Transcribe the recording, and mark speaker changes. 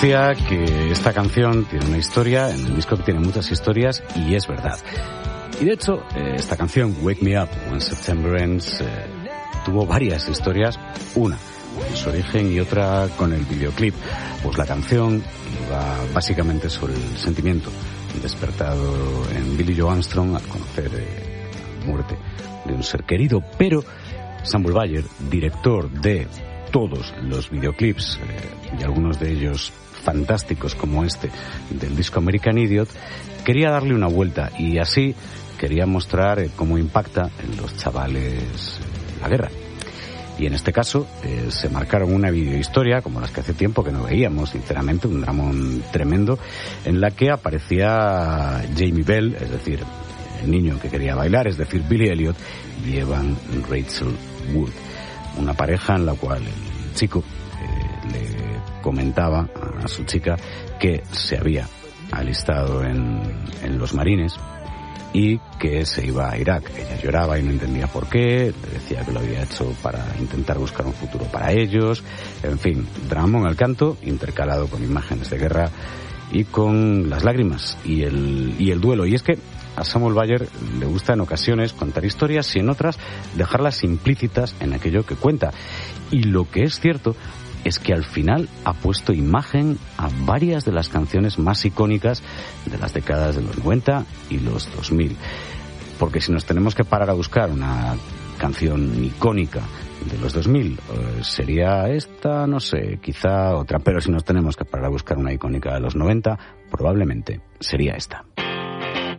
Speaker 1: decía que esta canción tiene una historia, en el disco tiene muchas historias, y es verdad. Y de hecho, esta canción, Wake Me Up When September Ends, tuvo varias historias, una en su origen y otra con el videoclip. Pues la canción iba básicamente sobre el sentimiento despertado en Billie Joe Armstrong al conocer la muerte de un ser querido, pero Samuel Bayer, director de todos los videoclips y algunos de ellos fantásticos como este del disco American Idiot, quería darle una vuelta y así quería mostrar cómo impacta en los chavales la guerra. Y en este caso se marcaron una videohistoria como las que hace tiempo que no veíamos, sinceramente, un dramón tremendo, en la que aparecía Jamie Bell, es decir, el niño que quería bailar, es decir, Billy Elliot, y Evan Rachel Wood, una pareja en la cual el chico le comentaba a su chica que se había alistado en los marines y que se iba a Irak. Ella lloraba y no entendía por qué, le decía que lo había hecho para intentar buscar un futuro para ellos. En fin, dramón al canto, intercalado con imágenes de guerra y con las lágrimas y el duelo. Y es que a Samuel Bayer le gusta en ocasiones contar historias y en otras dejarlas implícitas en aquello que cuenta. Y lo que es cierto es que al final ha puesto imagen a varias de las canciones más icónicas de las décadas de los 90 y los 2000. Porque si nos tenemos que parar a buscar una canción icónica de los 2000, sería esta, no sé, quizá otra. Pero si nos tenemos que parar a buscar una icónica de los 90, probablemente sería esta.